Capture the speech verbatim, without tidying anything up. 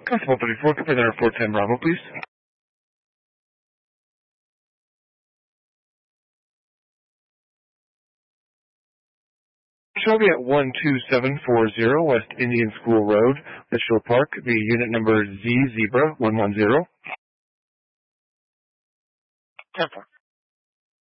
Constable thirty-four, Commander four ten Bravo, please. Shelby at one two seven four zero West Indian School Road, Litchfield Park, the unit number Z Zebra one one zero. ten four.